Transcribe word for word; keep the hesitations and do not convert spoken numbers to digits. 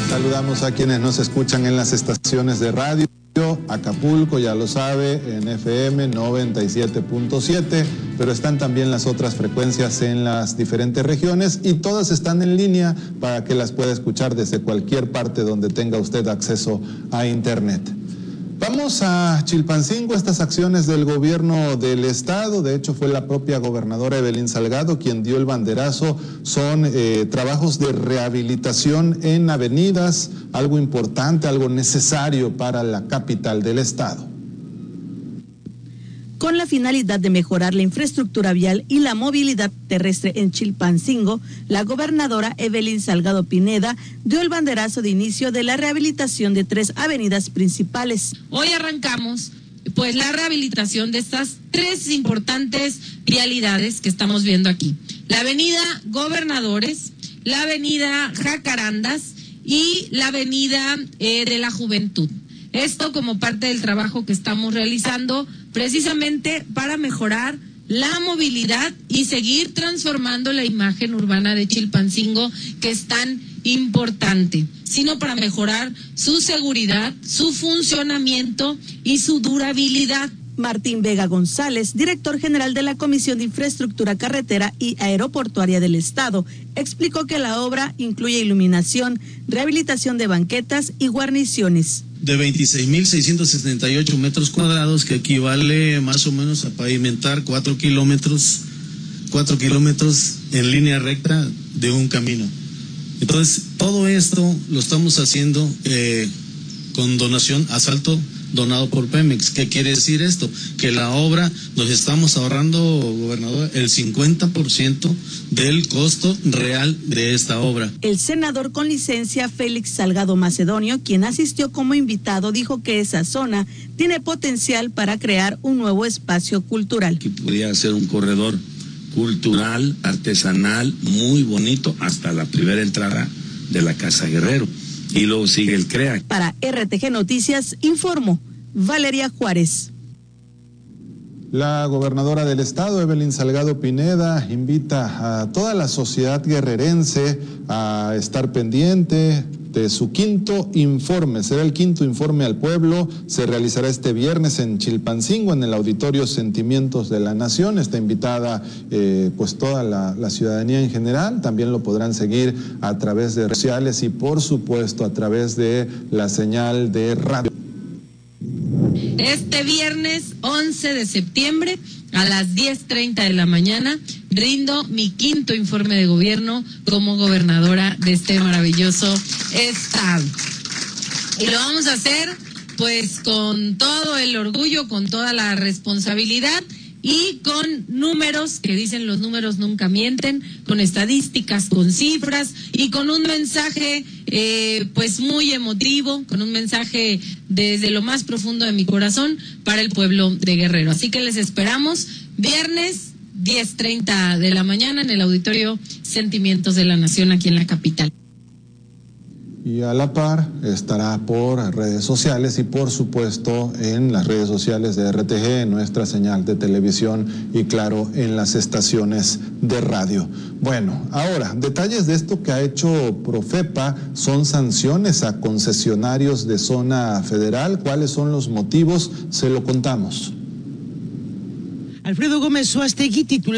Saludamos a quienes nos escuchan en las estaciones de radio. Acapulco, ya lo sabe, en F M noventa y siete punto siete, pero están también las otras frecuencias en las diferentes regiones y todas están en línea para que las pueda escuchar desde cualquier parte donde tenga usted acceso a internet. Vamos a Chilpancingo. Estas acciones del gobierno del estado, de hecho fue la propia gobernadora Evelyn Salgado quien dio el banderazo, son eh, trabajos de rehabilitación en avenidas, algo importante, algo necesario para la capital del estado. Con la finalidad de mejorar la infraestructura vial y la movilidad terrestre en Chilpancingo, la gobernadora Evelyn Salgado Pineda dio el banderazo de inicio de la rehabilitación de tres avenidas principales. Hoy arrancamos pues la rehabilitación de estas tres importantes vialidades que estamos viendo aquí. La avenida Gobernadores, la avenida Jacarandas y la avenida eh, de la Juventud. Esto como parte del trabajo que estamos realizando precisamente para mejorar la movilidad y seguir transformando la imagen urbana de Chilpancingo, que es tan importante, sino para mejorar su seguridad, su funcionamiento y su durabilidad. Martín Vega González, director general de la Comisión de Infraestructura Carretera y Aeroportuaria del Estado, explicó que la obra incluye iluminación, rehabilitación de banquetas y guarniciones. De veintiséis mil seiscientos setenta y ocho metros cuadrados, que equivale más o menos a pavimentar cuatro kilómetros, cuatro kilómetros en línea recta de un camino. Entonces, todo esto lo estamos haciendo eh, con donación, asfalto donado por Pemex. ¿Qué quiere decir esto? Que la obra nos estamos ahorrando, gobernador, el cincuenta por ciento del costo real de esta obra. El senador con licencia Félix Salgado Macedonio, quien asistió como invitado, dijo que esa zona tiene potencial para crear un nuevo espacio cultural. Que podría ser un corredor cultural, artesanal, muy bonito, hasta la primera entrada de la Casa Guerrero. Y luego sigue el CREA. Para R T G Noticias, informó Valeria Juárez. La gobernadora del estado, Evelyn Salgado Pineda, invita a toda la sociedad guerrerense a estar pendiente de su quinto informe. Será el quinto informe al pueblo. Se realizará este viernes en Chilpancingo, en el Auditorio Sentimientos de la Nación. Está invitada eh, pues toda la, la ciudadanía en general. También lo podrán seguir a través de redes sociales y por supuesto a través de la señal de radio. Este viernes once de septiembre a las diez treinta de la mañana rindo mi quinto informe de gobierno como gobernadora de este maravilloso estado. Y lo vamos a hacer pues con todo el orgullo, con toda la responsabilidad y con números, que dicen los números nunca mienten, con estadísticas, con cifras y con un mensaje eh, pues muy emotivo, con un mensaje desde lo más profundo de mi corazón para el pueblo de Guerrero. Así que les esperamos viernes diez treinta de la mañana en el Auditorio Sentimientos de la Nación aquí en la capital. Y a la par estará por redes sociales y por supuesto en las redes sociales de R T G, en nuestra señal de televisión y claro en las estaciones de radio. Bueno, ahora, detalles de esto que ha hecho Profepa son sanciones a concesionarios de zona federal. ¿Cuáles son los motivos? Se lo contamos. Alfredo Gómez Suástegui, titular